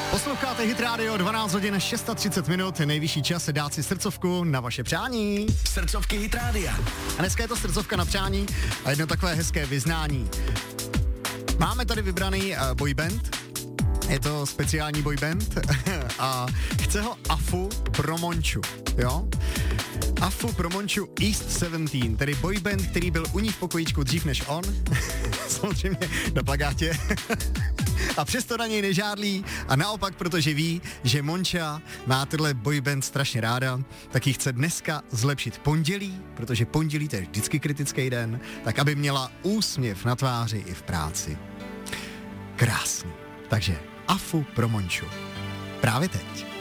Posloucháte Hit Radio, 12 hodin 630 minut, nejvyšší čas dát si srdcovku na vaše přání. Srdcovky Hit Rádia. A dneska je to srdcovka na přání a jedno takové hezké vyznání. Máme tady vybraný boyband, je to speciální boyband a chce ho Afu pro Monču, jo? Afu pro Monču East 17, tedy boyband, který byl u ní v pokojíčku dřív než on, samozřejmě na plakátě. A přesto na něj nežádlí a naopak, protože ví, že Monča má tenhle boyband strašně ráda, tak jí chce dneska zlepšit pondělí, protože pondělí to je vždycky kritický den, tak aby měla úsměv na tváři i v práci. Krásný. Takže Afu pro Monču. Právě teď.